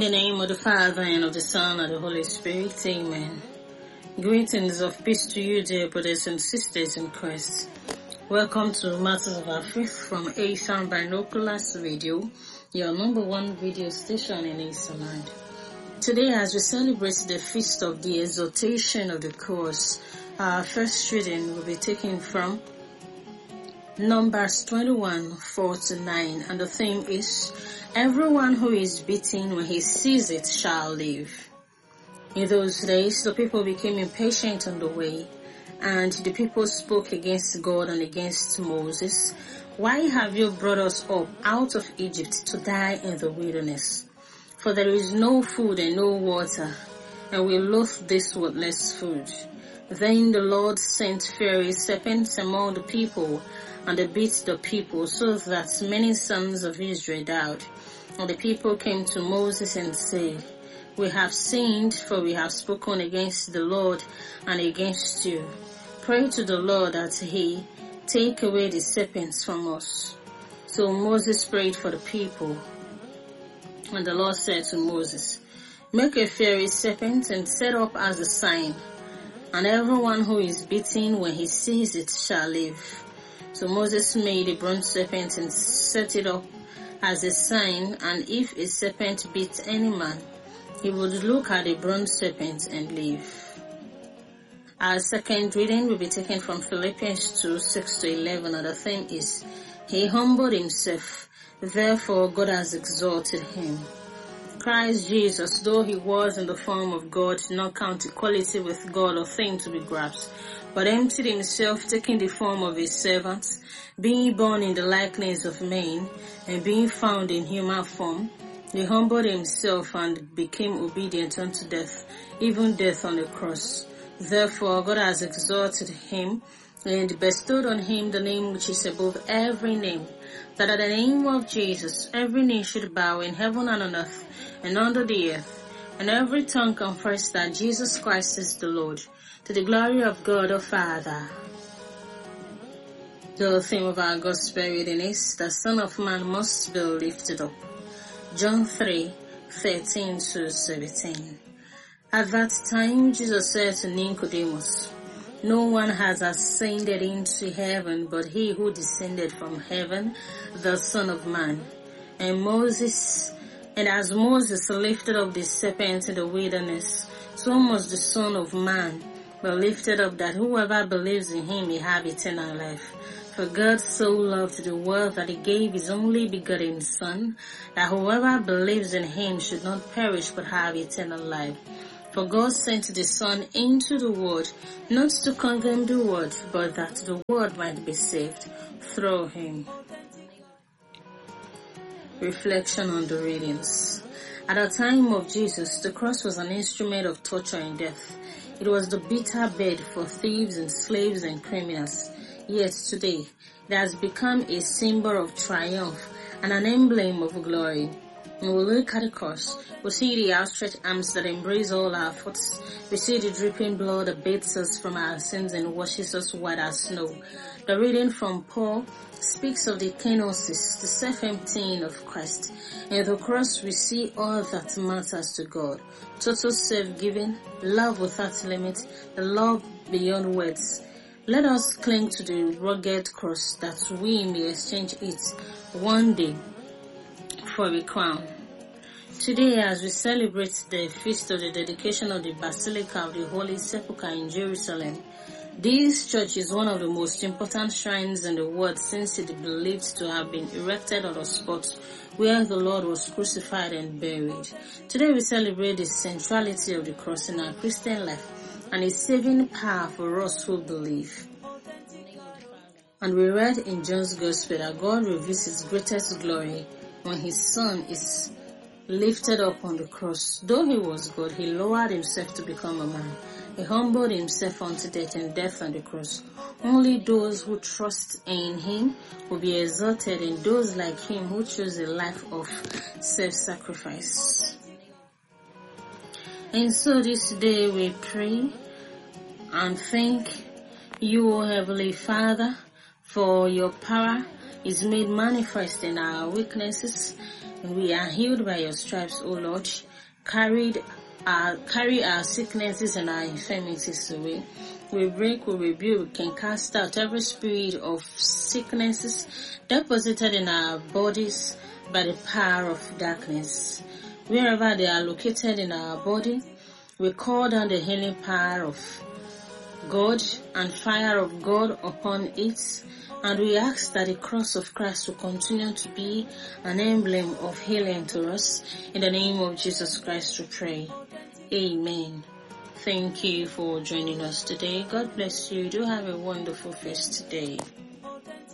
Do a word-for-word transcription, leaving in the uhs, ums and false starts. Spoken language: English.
the name of the Father, and of the Son, and of the Holy Spirit. Amen. Greetings of peace to you, dear brothers and sisters in Christ. Welcome to Matters of Our Faith from Asian Binoculars Radio, your number one radio station in Eastland. Today, as we celebrate the feast of the exaltation of the cross, our first reading will be taken from Numbers twenty-one, four to nine, and the theme is, everyone who is beaten when he sees it shall live. In those days, the people became impatient on the way, and the people spoke against God and against Moses. Why have you brought us up out of Egypt to die in the wilderness? For there is no food and no water, and we loathe this worthless food. Then the Lord sent fiery serpents among the people, and they beat the people, so that many sons of Israel died. And the people came to Moses and said, we have sinned, for we have spoken against the Lord and against you. Pray to the Lord that he take away the serpents from us. So Moses prayed for the people. And the Lord said to Moses, make a fiery serpent and set up as a sign, and everyone who is beaten when he sees it shall live. So Moses made a bronze serpent and set it up as a sign, and if a serpent beat any man, he would look at the bronze serpent and live. Our second reading will be taken from Philippians two, six to eleven, and the theme is, he humbled himself, therefore God has exalted him. Christ Jesus, though he was in the form of God, did not count equality with God a thing to be grasped, but emptied himself, taking the form of a servant, being born in the likeness of men, and being found in human form, he humbled himself and became obedient unto death, even death on the cross. Therefore God has exalted him, and bestowed on him the name which is above every name, that at the name of Jesus every knee should bow in heaven and on earth and under the earth, and every tongue confess that Jesus Christ is the Lord, to the glory of God the Father. The theme of our gospel reading is, the Son of Man must be lifted up. John three, thirteen to seventeen. At that time Jesus said to Nicodemus, no one has ascended into heaven but he who descended from heaven, the Son of Man. And Moses, and as Moses lifted up the serpent in the wilderness, so must the Son of Man be lifted up, that whoever believes in him may have eternal life. For God so loved the world that he gave his only begotten Son, that whoever believes in him should not perish but have eternal life. For God sent the Son into the world, not to condemn the world, but that the world might be saved through him. Reflection on the readings. At the time of Jesus, the cross was an instrument of torture and death. It was the bitter bed for thieves and slaves and criminals. Yet today, it has become a symbol of triumph and an emblem of glory. When we look at the cross, we see the outstretched arms that embrace all our faults. We see the dripping blood that bathes us from our sins and washes us white as snow. The reading from Paul speaks of the kenosis, the self-emptying of Christ. In the cross, we see all that matters to God. Total self-giving, love without limit, the love beyond words. Let us cling to the rugged cross, that we may exchange it one day for a crown. Today, as we celebrate the feast of the dedication of the Basilica of the Holy Sepulchre in Jerusalem, this church is one of the most important shrines in the world, since it is believed to have been erected on the spot where the Lord was crucified and buried. Today we celebrate the centrality of the cross in our Christian life and its saving power for us who believe. And we read in John's Gospel that God reveals his greatest glory when his Son is lifted up on the cross. Though he was God, he lowered himself to become a man. He humbled himself unto death, and death on the cross. Only those who trust in him will be exalted, and those like him who choose a life of self-sacrifice. And so this day we pray and thank you, O Heavenly Father, for your power is made manifest in our weaknesses, and we are healed by your stripes, O Lord. carried our, carry our sicknesses and our infirmities away. We break, we rebuke, we can cast out every spirit of sicknesses deposited in our bodies by the power of darkness. Wherever they are located in our body, we call down the healing power of God and fire of God upon it, and we ask that the cross of Christ will continue to be an emblem of healing to us. In the name of Jesus Christ we pray. Amen. Thank you for joining us today. God bless you. Do have a wonderful feast today.